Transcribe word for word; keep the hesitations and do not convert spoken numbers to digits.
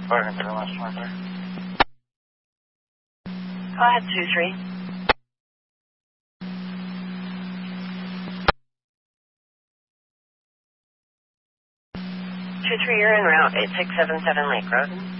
Bargain for the last one there. Go ahead, two three. two three, you're en route, eight six seven seven Lake Road.